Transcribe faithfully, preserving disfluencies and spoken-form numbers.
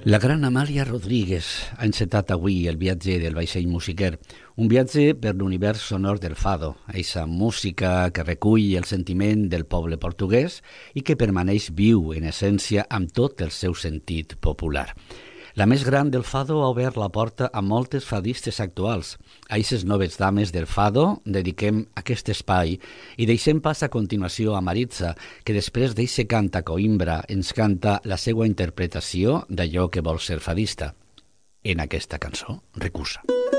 La gran Amàlia Rodríguez ha encetat avui el viatge del vaixell musiquer, un viatge per l'univers sonor del fado, eixa música que recull el sentiment del poble portuguès i que permaneix viu en essència amb tot el seu sentit popular. La més gran del fado ha obert la porta a moltes fadistes actuals. A eixes noves dames del fado dediquem aquest espai i deixem pas a continuació a Maritza, que després d'eixe cant a Coimbra ens canta la seva interpretació d'allò que vol ser fadista. En aquesta cançó, Recusa.